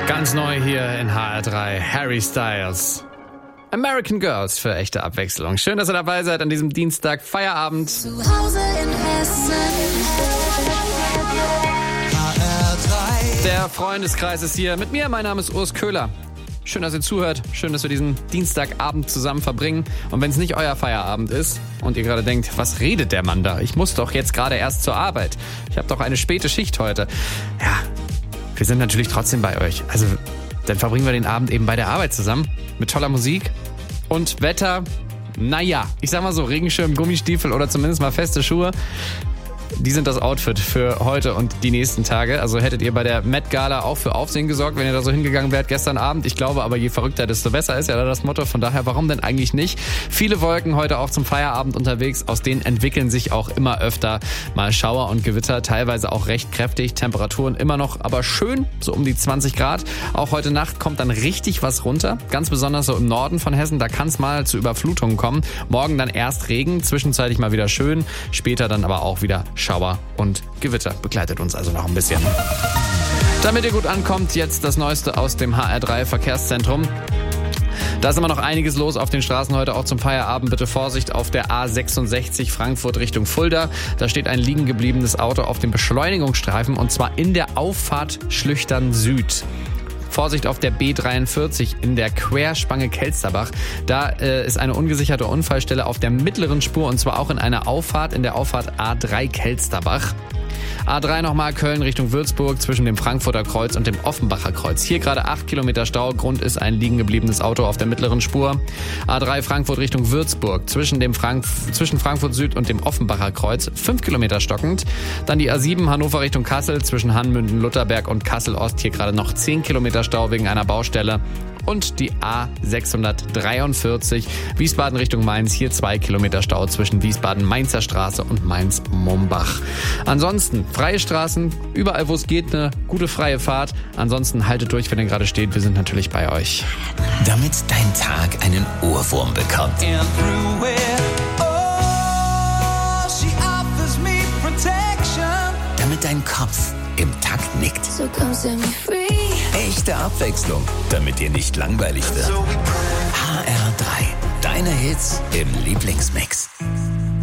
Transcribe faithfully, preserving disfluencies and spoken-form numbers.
Ganz neu hier in H R drei, Harry Styles. American Girls für echte Abwechslung. Schön, dass ihr dabei seid an diesem Dienstag Feierabend. Zu Hause in Hessen. H R drei. Der Freundeskreis ist hier mit mir. Mein Name ist Urs Köhler. Schön, dass ihr zuhört. Schön, dass wir diesen Dienstagabend zusammen verbringen. Und wenn es nicht euer Feierabend ist und ihr gerade denkt, was redet der Mann da? Ich muss doch jetzt gerade erst zur Arbeit. Ich habe doch eine späte Schicht heute. Ja, wir sind natürlich trotzdem bei euch. Also, dann verbringen wir den Abend eben bei der Arbeit zusammen. Mit toller Musik und Wetter. Naja, ich sag mal so, Regenschirm, Gummistiefel oder zumindest mal feste Schuhe. Die sind das Outfit für heute und die nächsten Tage. Also hättet ihr bei der Met Gala auch für Aufsehen gesorgt, wenn ihr da so hingegangen wärt gestern Abend. Ich glaube aber, je verrückter, desto besser ist ja da das Motto. Von daher, warum denn eigentlich nicht? Viele Wolken heute auch zum Feierabend unterwegs. Aus denen entwickeln sich auch immer öfter mal Schauer und Gewitter. Teilweise auch recht kräftig. Temperaturen immer noch aber schön, so um die zwanzig Grad. Auch heute Nacht kommt dann richtig was runter. Ganz besonders so im Norden von Hessen. Da kann es mal zu Überflutungen kommen. Morgen dann erst Regen, zwischenzeitlich mal wieder schön. Später dann aber auch wieder Schauer und Gewitter. Begleitet uns also noch ein bisschen. Damit ihr gut ankommt, jetzt das Neueste aus dem H R drei Verkehrszentrum. Da ist immer noch einiges los auf den Straßen heute, auch zum Feierabend. Bitte Vorsicht auf der A sechsundsechzig Frankfurt Richtung Fulda. Da steht ein liegen gebliebenes Auto auf dem Beschleunigungsstreifen und zwar in der Auffahrt Schlüchtern Süd. Vorsicht auf der B dreiundvierzig in der Querspange Kelsterbach. Da äh, ist eine ungesicherte Unfallstelle auf der mittleren Spur und zwar auch in einer Auffahrt, in der Auffahrt A drei Kelsterbach. A drei nochmal Köln Richtung Würzburg zwischen dem Frankfurter Kreuz und dem Offenbacher Kreuz. Hier gerade acht Kilometer Stau. Grund ist ein liegen gebliebenes Auto auf der mittleren Spur. A drei Frankfurt Richtung Würzburg zwischen dem Frank- zwischen Frankfurt Süd und dem Offenbacher Kreuz. fünf Kilometer stockend. Dann die A sieben Hannover Richtung Kassel zwischen Hannmünden, Lutherberg und Kassel Ost. Hier gerade noch zehn Kilometer Stau wegen einer Baustelle. Und die A sechshundertdreiundvierzig Wiesbaden Richtung Mainz. Hier zwei Kilometer Stau zwischen Wiesbaden-Mainzer Straße und Mainz-Mombach. Ansonsten freie Straßen, überall wo es geht, eine gute freie Fahrt. Ansonsten haltet durch, wenn ihr gerade steht. Wir sind natürlich bei euch. Damit dein Tag einen Ohrwurm bekommt. And through it, oh, she offers me protection. Damit dein Kopf im Takt nickt. So come set me free. Echte Abwechslung, damit dir nicht langweilig wird. So we H R drei, deine Hits im Lieblingsmix.